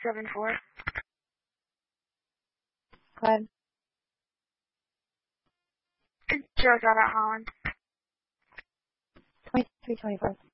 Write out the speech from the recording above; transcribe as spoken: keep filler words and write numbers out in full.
seven four. Go ahead. Joe's out at Holland. twenty-three twenty-four.